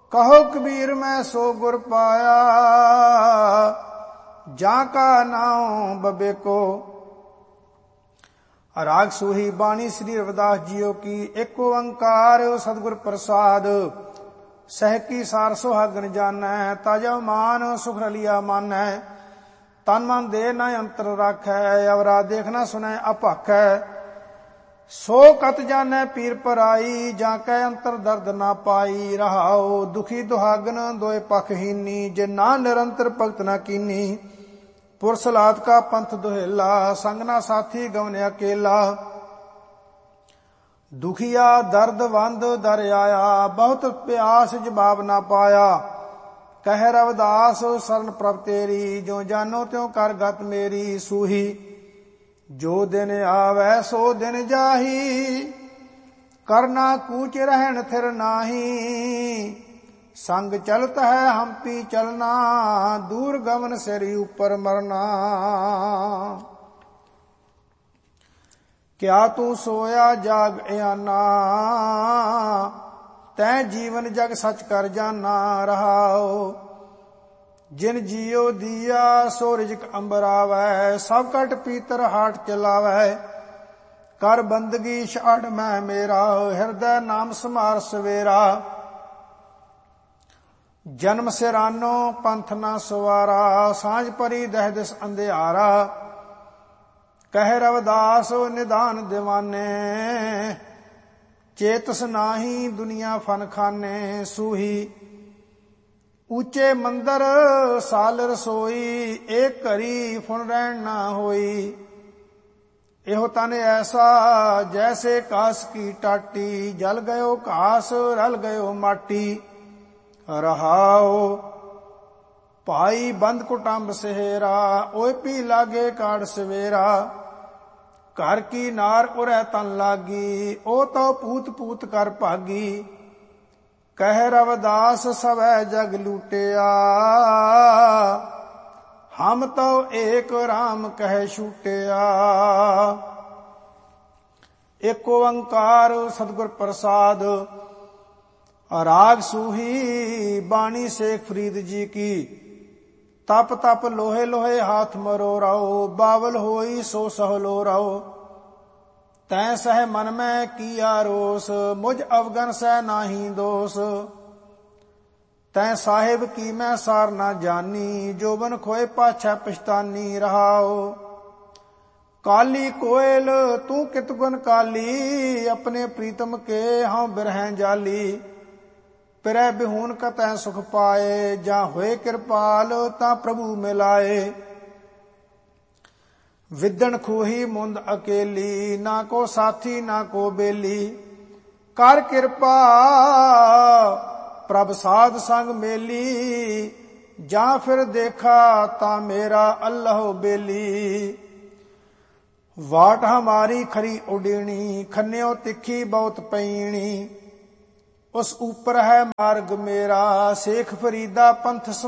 कहो कबीर मैं सो गुर पाया, जा का नाम बबे को। राग सूही बाणी श्री रविदास जियो की। एक ओंकार सतगुर प्रसाद, सह की सार सुहागन जानै। ताजा मान सुख रलिया मानै, तन मन दे न अंतर राखै। अवरा देखना सुनै अभाखै, सो कत जानै पीर पराई। जाकै अंतर दर्द ना पाई। रहाओ दुखी दुहागन दोए पखहीनी, जे ना निरंतर भगत ना कीनी। पुरसलाद का पंथ दुहेला, संग ना साथी गवन अकेला। दुखिया दर्द वंद दर आया, बहुत प्यास जवाब ना पाया। कह रविदास शरण प्रभ तेरी, जो जानो त्यों कर गत मेरी। सूही जो दिन आवे सो दिन जाही, करना कूच रहन थिर नाही। संग चलत है हम पी चलना, दूर गमन सिर ऊपर मरना। क्या तू सोया जाग आना, तै जीवन जग सच कर जाना। रहाओ जिन जियो दिया सो रिजक अंबर आवै। सब कट पीतर हाट चलावै, कर बंदगी छाड़ मैं मेरा। हृदय नाम समार सवेरा, जन्म सिरानो पंथ ना सवारा। सांझ परी दह दिस अंधियारा, कह रविदास निधान दीवाने। चेतस नाही दुनिया फन खाने। सूही ऊंचे मंदर साल रसोई, एक घरी फुन रहन ना होई। एहो तन ऐसा जैसे कास की टाटी, जल गयो घास रल गयो माटी। रहाओ भाई बंद कुटुंब सहेरा, ओए पी लागे काड़ सवेरा। घर की नार उरै तन लागी, ओ तो पूत पूत कर भागी। कह रविदास सवै जग लूटिया, हम तो एक राम कह छूटिया। एक ओंकार सतगुर प्रसाद। राग सूही बाणी शेख फरीद जी की। तप तप लोहे लोहे हाथ मरो राओ, बावल होई सो सहलो राओ। तै सह मन में किया रोस, मुझ अवगन सह नाही दोष। तै साहिब की मैं सार ना जानी, जोबन खोए पाछै पछतानी। रहाओ काली कोयल तू कित गुन काली, अपने प्रीतम के हाँ बिरह जाली। पिरै बिहून कतै सुख पाए, जा होए कृपाल ता प्रभु मिलाए। विदन खूही मुंद अकेली, ना को साथी ना को बेली। कर कृपा प्रभ साध संग मेली, जा फिर देखा ता मेरा अल्लाह बेली। वाट हमारी खरी उडीणी, खन्यो तिखी बहुत पैणी। उस ऊपर है मार्ग मेरा, शेख फरीदा पंथ